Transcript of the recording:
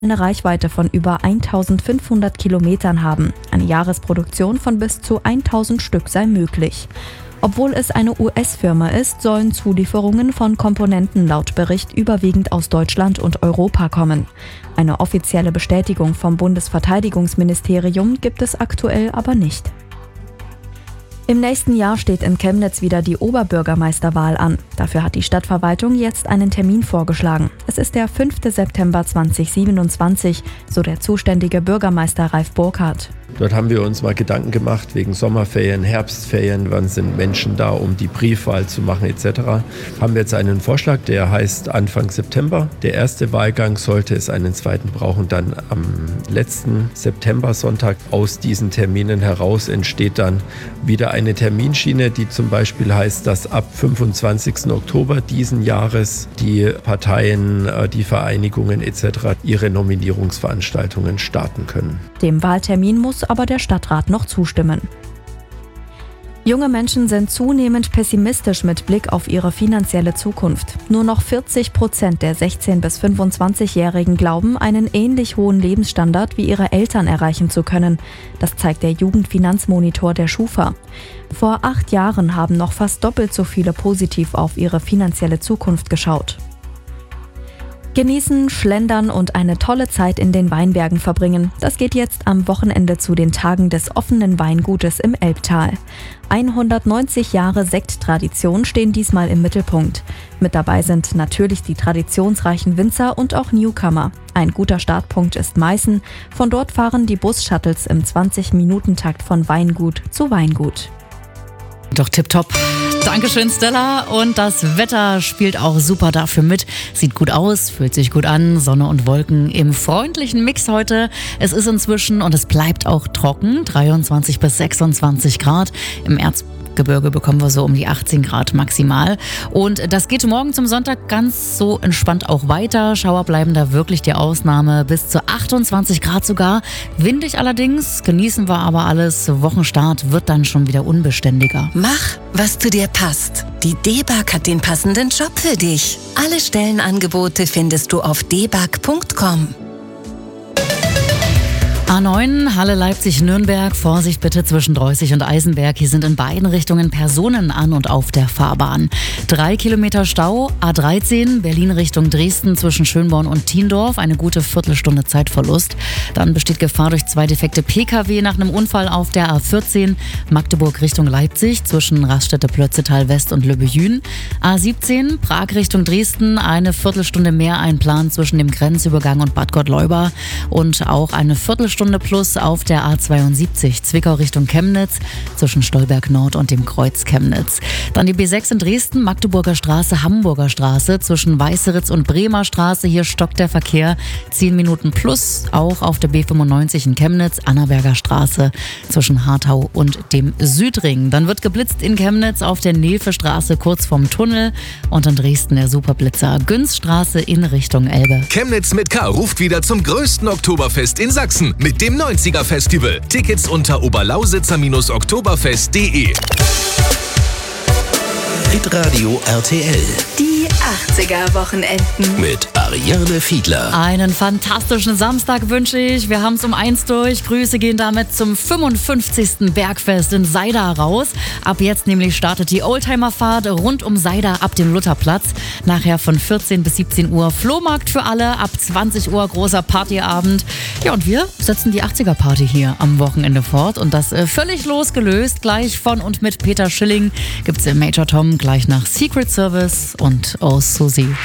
eine Reichweite von über 1500 Kilometern haben. Eine Jahresproduktion von bis zu 1000 Stück sei möglich. Obwohl es eine US-Firma ist, sollen Zulieferungen von Komponenten laut Bericht überwiegend aus Deutschland und Europa kommen. Eine offizielle Bestätigung vom Bundesverteidigungsministerium gibt es aktuell aber nicht. Im nächsten Jahr steht in Chemnitz wieder die Oberbürgermeisterwahl an. Dafür hat die Stadtverwaltung jetzt einen Termin vorgeschlagen. Es ist der 5. September 2027, so der zuständige Bürgermeister Ralf Burkhardt. Dort haben wir uns mal Gedanken gemacht wegen Sommerferien, Herbstferien, wann sind Menschen da, um die Briefwahl zu machen etc. Haben wir jetzt einen Vorschlag, der heißt Anfang September. Der erste Wahlgang, sollte es einen zweiten brauchen, dann am letzten September-Sonntag. Aus diesen Terminen heraus entsteht dann wieder eine Terminschiene, die zum Beispiel heißt, dass ab 25. Oktober diesen Jahres die Parteien, die Vereinigungen etc. ihre Nominierungsveranstaltungen starten können. Dem Wahltermin muss aber der Stadtrat noch zustimmen. Junge Menschen sind zunehmend pessimistisch mit Blick auf ihre finanzielle Zukunft. Nur noch 40% der 16- bis 25-Jährigen glauben, einen ähnlich hohen Lebensstandard wie ihre Eltern erreichen zu können. Das zeigt der Jugendfinanzmonitor der Schufa. Vor 8 Jahren haben noch fast doppelt so viele positiv auf ihre finanzielle Zukunft geschaut. Genießen, schlendern und eine tolle Zeit in den Weinbergen verbringen. Das geht jetzt am Wochenende zu den Tagen des offenen Weingutes im Elbtal. 190 Jahre Sekttradition stehen diesmal im Mittelpunkt. Mit dabei sind natürlich die traditionsreichen Winzer und auch Newcomer. Ein guter Startpunkt ist Meißen. Von dort fahren die Bus-Shuttles im 20-Minuten-Takt von Weingut zu Weingut. Doch tipptopp. Dankeschön, Stella. Und das Wetter spielt auch super dafür mit. Sieht gut aus, fühlt sich gut an. Sonne und Wolken im freundlichen Mix heute. Es ist inzwischen und es bleibt auch trocken. 23 bis 26 Grad. Im Erzgebirge bekommen wir so um die 18 Grad maximal. Und das geht morgen zum Sonntag ganz so entspannt auch weiter. Schauer bleiben da wirklich die Ausnahme. Bis zu 28 Grad sogar. Windig allerdings. Genießen wir aber alles. Wochenstart wird dann schon wieder unbeständiger. Mach, was zu dir passt. Die DEBAG hat den passenden Job für dich. Alle Stellenangebote findest du auf debag.com. A9, Halle Leipzig-Nürnberg, Vorsicht bitte zwischen Dreußig und Eisenberg. Hier sind in beiden Richtungen Personen an und auf der Fahrbahn. 3 Kilometer Stau, A13, Berlin Richtung Dresden zwischen Schönborn und Thiendorf, eine gute Viertelstunde Zeitverlust. Dann besteht Gefahr durch 2 defekte Pkw nach einem Unfall auf der A14, Magdeburg Richtung Leipzig zwischen Raststätte-Plötzetal West und Löbejün. A17, Prag Richtung Dresden, eine Viertelstunde mehr Einplan zwischen dem Grenzübergang und Bad Gottleuba und auch eine Viertelstunde plus auf der A72 Zwickau Richtung Chemnitz zwischen Stolberg Nord und dem Kreuz Chemnitz. Dann die B6 in Dresden, Magdeburger Straße, Hamburger Straße zwischen Weißeritz und Bremer Straße. Hier stockt der Verkehr 10 Minuten plus. Auch auf der B95 in Chemnitz, Annaberger Straße zwischen Hartau und dem Südring. Dann wird geblitzt in Chemnitz auf der Nilfe-Straße kurz vorm Tunnel und in Dresden der Superblitzer Günzstraße in Richtung Elbe. Chemnitz mit K ruft wieder zum größten Oktoberfest in Sachsen mit dem 90er Festival. Tickets unter oberlausitzer-oktoberfest.de. Hitradio RTL. Die 80er Wochenenden. Mit Ariane Fiedler. Einen fantastischen Samstag wünsche ich. Wir haben es um 1 durch. Grüße gehen damit zum 55. Bergfest in Seida raus. Ab jetzt nämlich startet die Oldtimerfahrt rund um Seida ab dem Lutherplatz. Nachher von 14 bis 17 Uhr Flohmarkt für alle. Ab 20 Uhr großer Partyabend. Ja, und wir setzen die 80er-Party hier am Wochenende fort. Und das völlig losgelöst. Gleich von und mit Peter Schilling gibt's im Major Tom gleich nach Secret Service und Oh Susie.